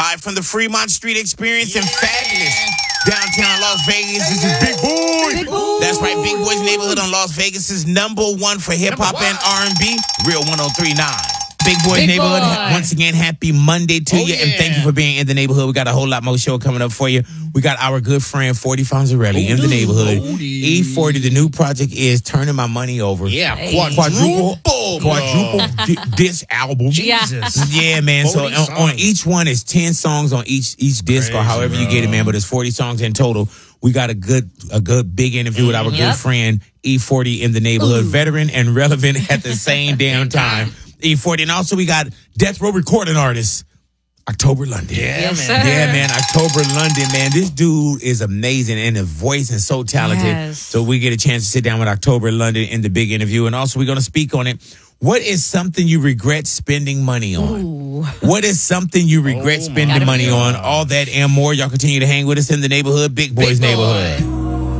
Live from the Fremont Street Experience in fabulous downtown Las Vegas. This is Big Boy. Big Boy. That's right, Big Boy's Neighborhood on Las Vegas' #1 for hip-hop and R&B. Real 103.9. Big Boy's Big Neighborhood. Boy. Once again, happy Monday to you, and thank you for being in the neighborhood. We got a whole lot more show coming up for you. We got our good friend 40 Fonzarelli in the neighborhood. E40, the new project is Turning My Money Over. Yeah, Quadruple disc album. Jesus. Yeah, man. So 40 on each one is 10 songs on each disc or however you get it, man. But it's 40 songs in total. We got a good big interview with our good friend E40 in the neighborhood, veteran and relevant at the same damn time. E40, and also we got Death Row recording artist October London. Yes, sir. Yeah, man. October London, man. This dude is amazing in his voice and so talented. Yes. So we get a chance to sit down with October London in the big interview. And also we're going to speak on it. What is something you regret spending money on? Ooh. What is something you regret spending money on? All that and more. Y'all continue to hang with us in the neighborhood, Big Boy's Neighborhood.